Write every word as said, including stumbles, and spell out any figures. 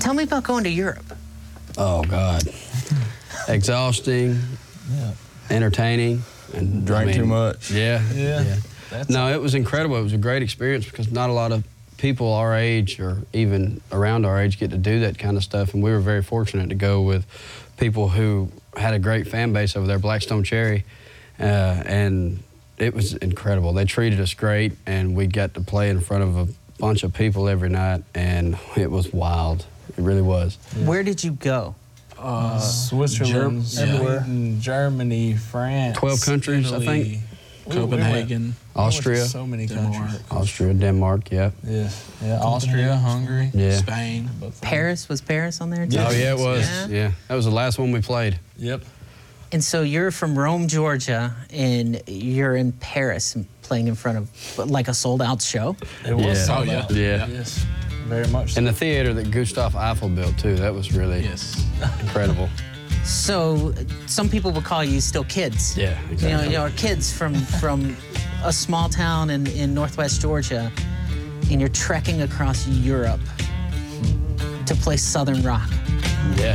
Tell me about going to Europe. Oh, God. Exhausting, Yeah. entertaining, and Drank I mean, too much. Yeah. Yeah. yeah. That's No, it was incredible. It was a great experience because not a lot of people our age or even around our age get to do that kind of stuff, and we were very fortunate to go with people who had a great fan base over there, Blackstone Cherry, uh, and it was incredible. They treated us great, and we got to play in front of a bunch of people every night, and it was wild. It really was. Where did you go? Uh, Switzerland, Ger- everywhere. Sweden, Germany, France, twelve countries, I Italy. think. We- we Copenhagen, went- we went to Austria. so many Denmark. countries. Austria, Denmark, yeah. Yeah, yeah. Austria, Hungary. Yeah. Spain. both of them. Paris? Was Paris on there too? Yeah. Oh, yeah, it was. Yeah. Yeah. That was the last one we played. Yep. And so you're from Rome, Georgia, and you're in Paris and playing in front of like a sold-out show. It was Yeah. sold Oh, yeah. out. Yeah. Yes. Very much. So. And the theater that Gustav Eiffel built, too, that was really Yes. incredible. So some people would call you still kids. Yeah, You know, exactly. you're kids from from a small town in, in northwest Georgia, and you're trekking across Europe to play Southern rock. Yeah.